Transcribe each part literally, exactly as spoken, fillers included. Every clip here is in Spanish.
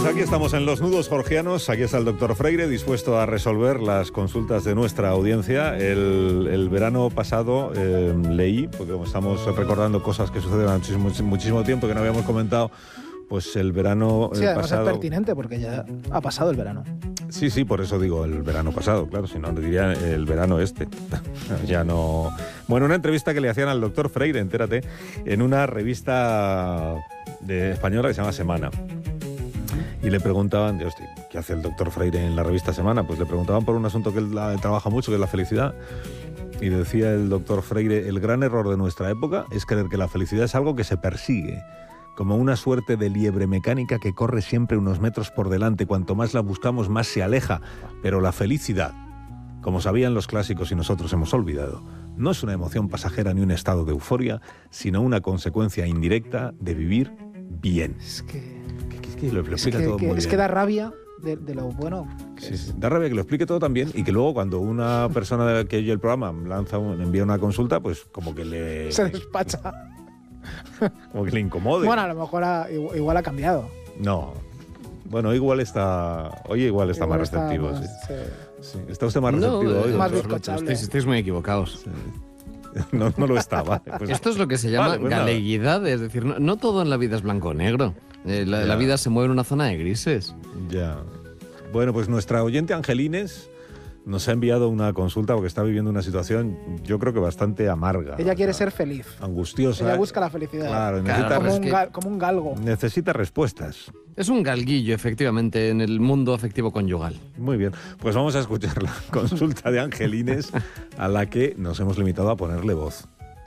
Pues aquí estamos en Los Nudos Jorgianos. Aquí está el doctor Freire, dispuesto a resolver las consultas de nuestra audiencia. El, el verano pasado eh, leí, porque como estamos recordando cosas que suceden hace muchísimo, muchísimo tiempo que no habíamos comentado, pues el verano sí, además pasado... es pertinente porque ya ha pasado el verano. Sí, sí, por eso digo el verano pasado, claro, si no diría el verano este. Ya no... Bueno, una entrevista que le hacían al doctor Freire, entérate, en una revista de española que se llama Semana. Y le preguntaban, Dios, ¿qué hace el doctor Freire en la revista Semana? Pues le preguntaban por un asunto que él trabaja mucho, que es la felicidad. Y decía el doctor Freire, el gran error de nuestra época es creer que la felicidad es algo que se persigue, como una suerte de liebre mecánica que corre siempre unos metros por delante. Cuanto más la buscamos, más se aleja. Pero la felicidad, como sabían los clásicos y nosotros hemos olvidado, no es una emoción pasajera ni un estado de euforia, sino una consecuencia indirecta de vivir bien. Es que... Es que lo explica es que, todo que, muy es bien. que da rabia de, de lo bueno que Sí, es. sí. Da rabia que lo explique todo también y que luego cuando una persona que oye el programa lanza un, envía una consulta, pues como que le... Se despacha. Como que le incomode. Bueno, a lo mejor ha, igual, igual ha cambiado. No. Bueno, igual está... Oye, igual está Igual más receptivo. más, Sí. sí. Sí. ¿Está usted más No, receptivo hoy? más doctor? bizcochable. Estáis, estáis muy equivocados. Sí. No, no lo está, vale. Pues, Esto es lo que se llama vale, pues nada. galeguidad, es decir, no, no todo en la vida es blanco o negro. Eh, la, Ya. la vida se mueve en una zona de grises. Ya. Bueno, pues nuestra oyente Angelines nos ha enviado una consulta porque está viviendo una situación, yo creo que bastante amarga. Ella quiere o sea, ser feliz. angustiosa. Ella busca la felicidad. Claro, Claro, necesita, como, es un que- gal- como un galgo. necesita respuestas. Es un galguillo, efectivamente, en el mundo afectivo conyugal. Muy bien, pues vamos a escuchar la consulta de Angelines, a la que nos hemos limitado a ponerle voz.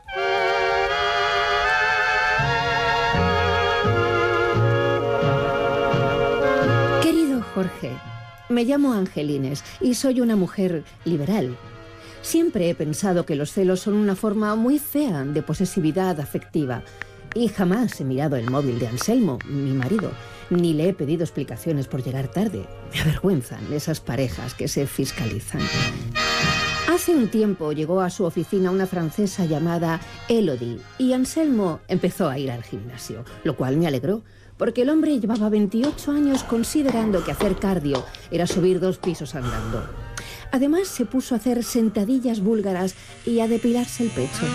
Querido Jorge, me llamo Angelines y soy una mujer liberal. Siempre he pensado que los celos son una forma muy fea de posesividad afectiva y jamás he mirado el móvil de Anselmo, mi marido, ni le he pedido explicaciones por llegar tarde. Me avergüenzan esas parejas que se fiscalizan. Hace un tiempo llegó a su oficina una francesa llamada Elodie y Anselmo empezó a ir al gimnasio, lo cual me alegró, porque el hombre llevaba veintiocho años considerando que hacer cardio era subir dos pisos andando. Además, se puso a hacer sentadillas búlgaras y a depilarse el pecho.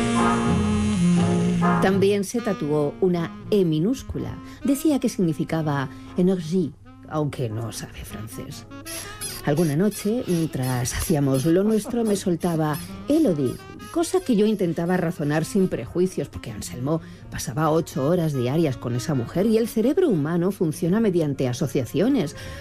También se tatuó una E minúscula. Decía que significaba énergie, aunque no sabe francés. Alguna noche, mientras hacíamos lo nuestro, me soltaba Elodie, cosa que yo intentaba razonar sin prejuicios, porque Anselmo pasaba ocho horas diarias con esa mujer y el cerebro humano funciona mediante asociaciones.